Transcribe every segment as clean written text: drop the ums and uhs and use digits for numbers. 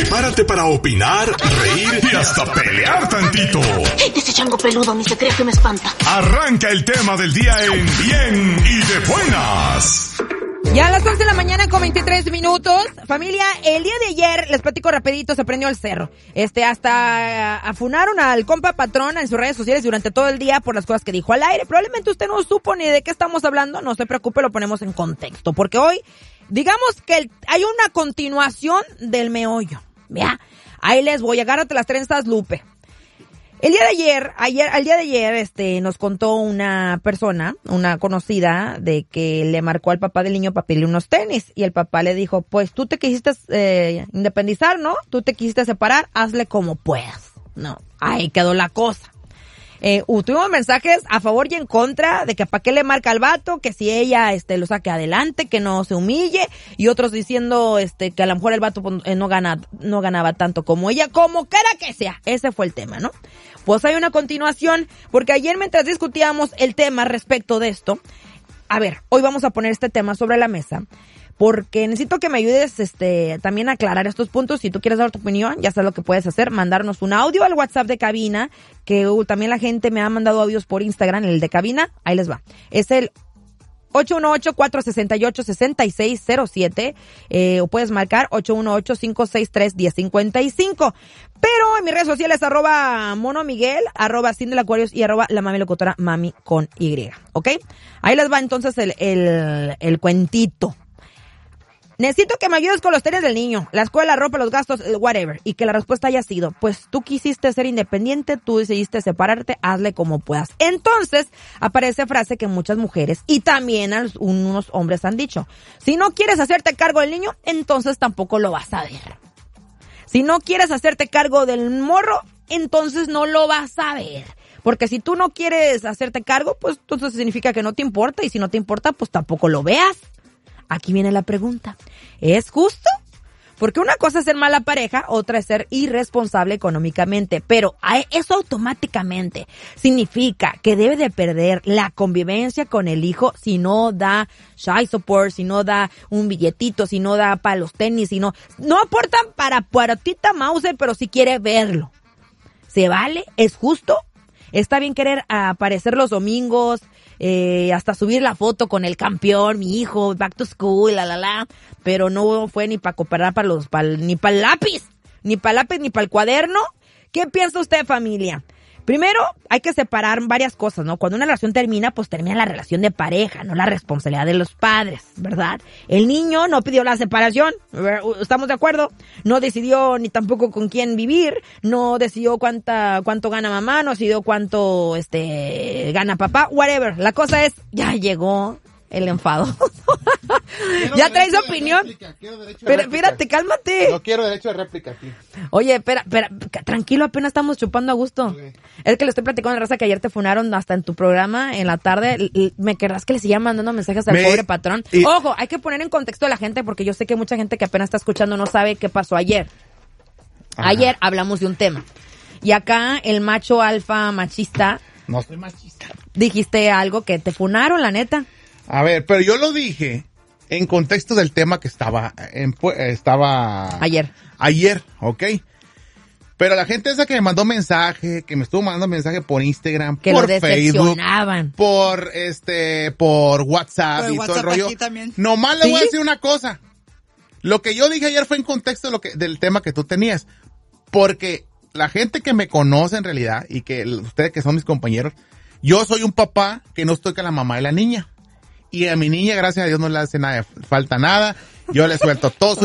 Prepárate para opinar, reír y hasta pelear tantito. Ese chango peludo ni se cree que me espanta. Arranca el tema del día en Bien y de Buenas. Ya a las 11 de la mañana con 23 minutos. Familia, el día de ayer, les platico rapidito, se prendió el cerro. Hasta afunaron al compa patrón en sus redes sociales durante todo el día por las cosas que dijo al aire. Probablemente usted no supo ni de qué estamos hablando, no se preocupe, lo ponemos en contexto. Porque hoy, digamos que hay una continuación del meollo. Vea, ahí les voy, agárrate las trenzas, Lupe. El día de ayer, nos contó una persona, una conocida, de que le marcó al papá del niño para pedirle unos tenis. Y el papá le dijo, pues tú te quisiste independizar, ¿no? Tú te quisiste separar, hazle como puedas. No, ahí quedó la cosa. Tuvimos mensajes a favor y en contra de que para qué le marca al vato, que si ella lo saque adelante, que no se humille, y otros diciendo que a lo mejor el vato no ganaba tanto como ella, como quiera que sea. Ese fue el tema, ¿no? Pues hay una continuación, porque ayer mientras discutíamos el tema respecto de esto, a ver, hoy vamos a poner este tema sobre la mesa, porque necesito que me ayudes también a aclarar estos puntos. Si tú quieres dar tu opinión, ya sabes lo que puedes hacer, mandarnos un audio al WhatsApp de cabina, que también la gente me ha mandado audios por Instagram, el de cabina, ahí les va. Es el 818-468-6607, o puedes marcar 818-563-1055. Pero en mis redes sociales, @monomiguel, @Cindy-Aquarius y @la mami locutora, mami con Y, ¿ok? Ahí les va entonces el cuentito. Necesito que me ayudes con los tenis del niño, la escuela, la ropa, los gastos, whatever. Y que la respuesta haya sido, pues tú quisiste ser independiente, tú decidiste separarte, hazle como puedas. Entonces, aparece frase que muchas mujeres y también unos hombres han dicho. Si no quieres hacerte cargo del niño, entonces tampoco lo vas a ver. Si no quieres hacerte cargo del morro, entonces no lo vas a ver. Porque si tú no quieres hacerte cargo, pues entonces significa que no te importa. Y si no te importa, pues tampoco lo veas. Aquí viene la pregunta. ¿Es justo? Porque una cosa es ser mala pareja, otra es ser irresponsable económicamente. Pero eso automáticamente significa que debe de perder la convivencia con el hijo si no da child support, si no da un billetito, si no da para los tenis, si no aportan para Tita Mauser, pero si quiere verlo. ¿Se vale? ¿Es justo? Está bien querer aparecer los domingos, hasta subir la foto con el campeón, mi hijo, back to school, pero no fue ni para cooperar ni para el lápiz, ni para el cuaderno. ¿Qué piensa usted, familia? Primero, hay que separar varias cosas, ¿no? Cuando una relación termina, pues termina la relación de pareja, no la responsabilidad de los padres, ¿verdad? El niño no pidió la separación, ¿estamos de acuerdo? No decidió ni tampoco con quién vivir, no decidió cuánto gana mamá, no decidió cuánto gana papá, whatever. La cosa es, ya llegó el enfado. Ya traes opinión. Pero espérate, cálmate. No quiero derecho de réplica aquí. Oye, espera, tranquilo, apenas estamos chupando a gusto. Okay. Es que le estoy platicando a la raza que ayer te funaron hasta en tu programa en la tarde. Me querrás que le siga mandando mensajes al pobre patrón. Ojo, hay que poner en contexto a la gente porque yo sé que mucha gente que apenas está escuchando no sabe qué pasó ayer. Ajá. Ayer hablamos de un tema. Y acá el macho alfa machista. No soy machista. Dijiste algo que te funaron, la neta. A ver, pero yo lo dije en contexto del tema que estaba ayer, ¿ok? Pero la gente esa que me mandó mensaje, que me estuvo mandando mensaje por Instagram, que por lo Facebook, por WhatsApp y todo el rollo. Nomás le voy a decir una cosa. Lo que yo dije ayer fue en contexto del tema que tú tenías. Porque la gente que me conoce en realidad y que ustedes que son mis compañeros, yo soy un papá que no estoy con la mamá de la niña. Y a mi niña, gracias a Dios, no le hace nada, falta nada. Yo le suelto todo.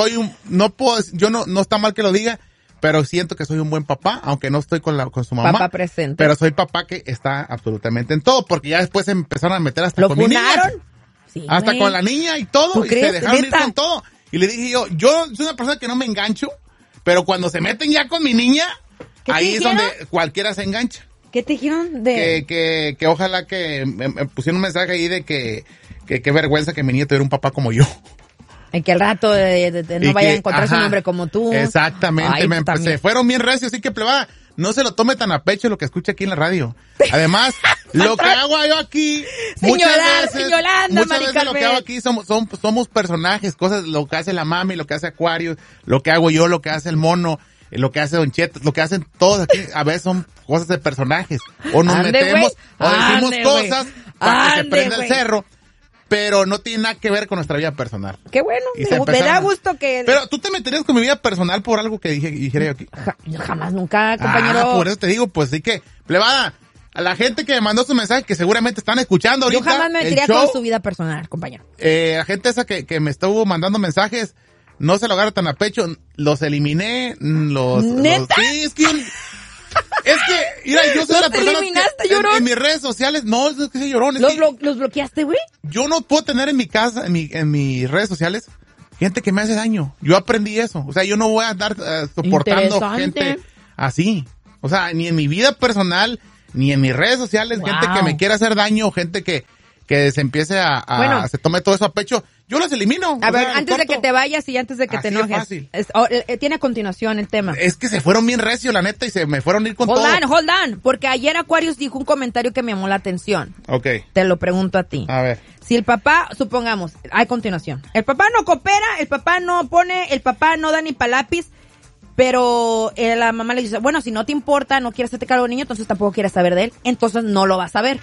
No está mal que lo diga, pero siento que soy un buen papá, aunque no estoy con su mamá. Papá presente. Pero soy papá que está absolutamente en todo, porque ya después se empezaron a meter hasta con mi niña. Sí, hasta con la niña y todo. Y se dejaron ir con todo. Y le dije yo soy una persona que no me engancho, pero cuando se meten ya con mi niña, ahí es donde cualquiera se engancha. ¿Qué te dijeron de...? Que ojalá que me pusieron un mensaje ahí de que qué vergüenza que mi nieto era un papá como yo. En que al rato no vaya a encontrar su nombre como tú. Exactamente. Se fueron bien recios, así que plebada, no se lo tome tan a pecho lo que escucha aquí en la radio. Además, Lo que hago yo aquí, muchas veces lo que hago aquí somos personajes, cosas, lo que hace la mami, lo que hace Acuario, lo que hago yo, lo que hace el mono, lo que hace Don Cheto, lo que hacen todos aquí, a veces son cosas de personajes. O nos metemos, o decimos cosas para que se prenda el cerro. Pero no tiene nada que ver con nuestra vida personal. Qué bueno, me da gusto que... Pero tú te meterías con mi vida personal por algo que dijera yo aquí. Jamás, nunca, compañero. Por eso te digo, pues sí que, plebada, a la gente que me mandó su mensaje, que seguramente están escuchando ahorita. Yo jamás me metería con su vida personal, compañero. La gente esa que me estuvo mandando mensajes, no se lo agarra tan a pecho, los eliminé, ¿Neta? Sí, es que, mira, yo soy la persona que en mis redes sociales, no, es que soy llorón. ¿Los bloqueaste, güey? Yo no puedo tener en mi casa, en mis redes sociales, gente que me hace daño. Yo aprendí eso. O sea, yo no voy a andar soportando gente así. O sea, ni en mi vida personal, ni en mis redes sociales, gente que me quiera hacer daño, gente que se empiece se tome todo eso a pecho. Yo los elimino. A ver, antes de que te vayas y antes de que te enojes. Fácil. Tiene a continuación el tema. Es que se fueron bien recio, la neta, y se me fueron a ir con todo. Hold on, porque ayer Aquarius dijo un comentario que me llamó la atención. Ok. Te lo pregunto a ti. A ver. Si el papá, supongamos, a continuación, el papá no coopera, el papá no pone, el papá no da ni pa' lápiz, pero la mamá le dice, bueno, si no te importa, no quieres hacerte cargo del niño, entonces tampoco quieres saber de él, entonces no lo vas a ver.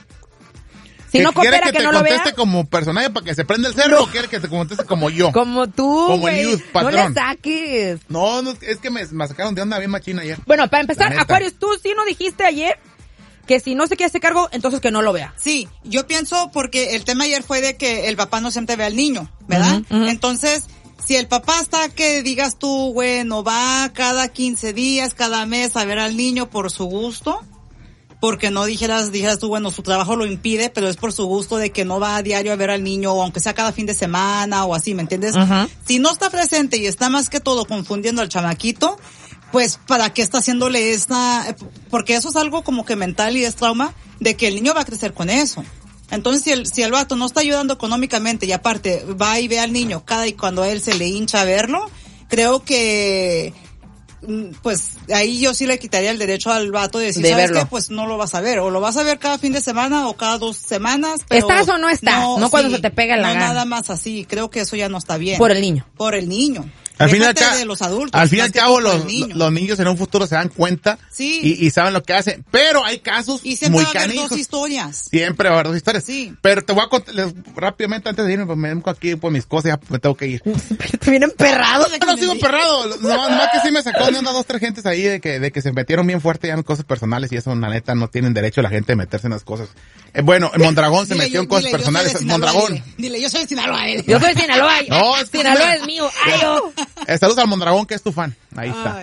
Si no coopera, que no lo vea. ¿Quiere que te conteste como personaje para que se prenda el cerro o quiere que te conteste como yo? Como tú, como el news, patrón. No le saques. No, es que me sacaron de onda bien machina ayer. Bueno, para empezar, Aquarius, tú sí no dijiste ayer que si no se quiere hacer cargo, entonces que no lo vea. Sí, yo pienso porque el tema ayer fue de que el papá no siempre ve al niño, ¿verdad? Entonces, si el papá está que digas tú, bueno, va cada 15 días, cada mes a ver al niño por su gusto, porque no dijeras tú, bueno, su trabajo lo impide, pero es por su gusto de que no va a diario a ver al niño, o aunque sea cada fin de semana o así, ¿me entiendes? Si no está presente y está más que todo confundiendo al chamaquito, pues ¿para qué está haciéndole esta? Porque eso es algo como que mental y es trauma de que el niño va a crecer con eso. Entonces si el vato no está ayudando económicamente y aparte va y ve al niño cada y cuando a él se le hincha a verlo, creo que pues ahí yo sí le quitaría el derecho al vato de decir, ¿sabes qué? Pues no lo vas a ver, o lo vas a ver cada fin de semana o cada 2 semanas, pero ¿estás o no estás? No cuando se te pega la gana. No, nada más así, creo que eso ya no está bien. Por el niño. Al fin y al cabo, los niños en un futuro se dan cuenta y saben lo que hacen. Pero hay casos muy canijos. Siempre va a haber 2 historias. Siempre va a haber 2 historias. Sí. Pero te voy a contar rápidamente antes de irme, pues me vengo aquí por mis cosas, ya me tengo que ir. Te vienen emperrado. No sigo emperrado. Nomás que sí me sacó de 2, 3 gentes ahí de que se metieron bien fuerte ya en cosas personales y eso, la neta, no tienen derecho la gente de meterse en las cosas. Bueno, en Mondragón se metió en cosas personales. Mondragón. Dile, yo soy de Sinaloa. Yo soy de Sinaloa. No, Sinaloa es mío. Ay, yo. Saludos al Mondragón, que es tu fan. Ahí está.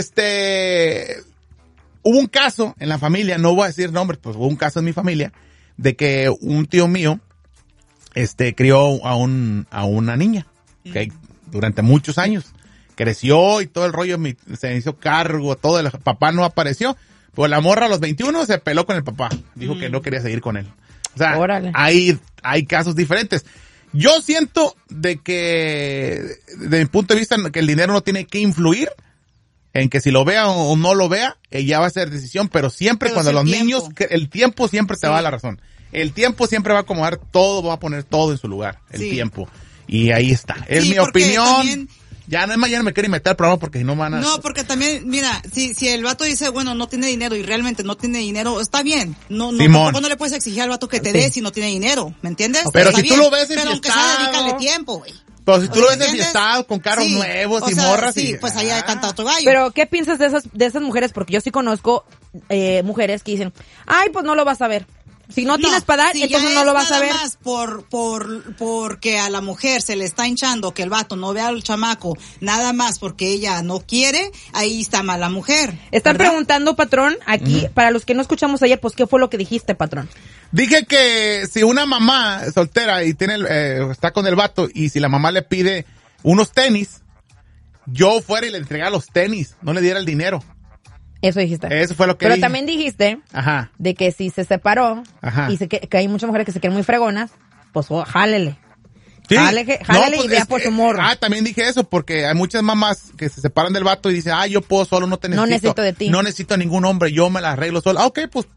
Hubo un caso en la familia, no voy a decir nombres, pues hubo un caso en mi familia de que un tío mío crió a una niña, ¿okay? Durante muchos años. Creció y todo el rollo, se hizo cargo, todo, el papá no apareció. Pues la morra a los 21 se peló con el papá. Dijo que no quería seguir con él. O sea, hay casos diferentes. Yo siento de que, de mi punto de vista, que el dinero no tiene que influir en que si lo vea o no lo vea, ella va a hacer decisión, pero siempre cuando los niños, el tiempo siempre te va a dar la razón. El tiempo siempre va a acomodar todo, va a poner todo en su lugar, el tiempo. Y ahí está. Es mi opinión. También, ya no es mañana me quieren meter al programa porque no van a... No, porque también, mira, si el vato dice, bueno, no tiene dinero y realmente no tiene dinero, está bien. Tampoco no le puedes exigir al vato que te dé si no tiene dinero, ¿me entiendes? Pero está si tú lo ves en pero aunque sea, dedícale tiempo, güey. Pero si tú lo ves enfiestado, con carros nuevos y morras y... pues allá canta otro gallo. Pero, ¿qué piensas de esas mujeres? Porque yo sí conozco mujeres que dicen, ay, pues no lo vas a ver. Si no tienes para dar, entonces no lo vas a ver. Más porque a la mujer se le está hinchando que el vato no vea al chamaco, nada más porque ella no quiere, ahí está mal la mujer. Están preguntando, patrón, aquí, para los que no escuchamos ayer, pues, ¿qué fue lo que dijiste, patrón? Dije que si una mamá soltera y tiene está con el vato y si la mamá le pide unos tenis, yo fuera y le entregara los tenis, no le diera el dinero. Eso dijiste. Eso fue lo que Pero dije. también dijiste de que si se separó y que hay muchas mujeres que se quieren muy fregonas, pues jálele. Sí. Jálele y vea por su morro. También dije eso porque hay muchas mamás que se separan del vato y dicen, yo puedo solo, no te necesito. No necesito de ti. No necesito a ningún hombre, yo me la arreglo solo. Ok, pues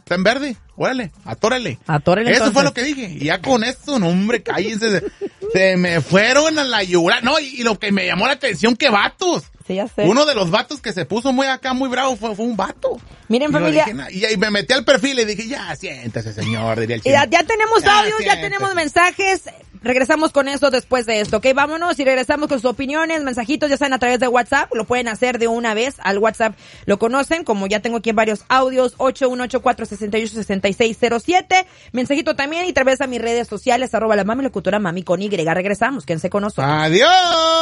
está en verde, órale, atórale. Atórale Eso entonces. fue lo que dije. Y ya con esto, no, hombre, cállense. Se me fueron a la yugular. No, y lo que me llamó la atención, que vatos. Sí, ya sé. Uno de los vatos que se puso muy acá, muy bravo, fue un vato. Miren, Y familia. y me metí al perfil y dije, ya, siéntese, señor, diría el chino. Ya tenemos audios, ya siéntese. tenemos mensajes. Regresamos con eso después de esto, ¿ok? Vámonos y regresamos con sus opiniones, mensajitos, ya saben, a través de WhatsApp. Lo pueden hacer de una vez al WhatsApp. Lo conocen, como ya tengo aquí en varios audios, 8184-686607. Mensajito también y a través de mis redes sociales, @la mami locutora mami con Y. Regresamos, quédense con nosotros. Adiós.